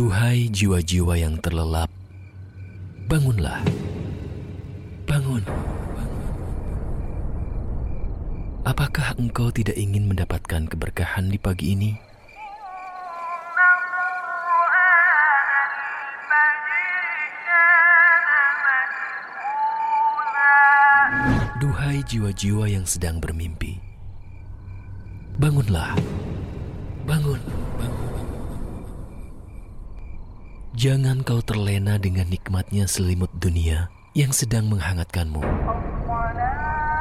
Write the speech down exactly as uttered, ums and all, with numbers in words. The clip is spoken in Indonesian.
Duhai jiwa-jiwa yang terlelap, bangunlah, bangun. Apakah engkau tidak ingin mendapatkan keberkahan di pagi ini? Duhai jiwa-jiwa yang sedang bermimpi, bangunlah, bangun, bangun. Jangan kau terlena dengan nikmatnya selimut dunia yang sedang menghangatkanmu.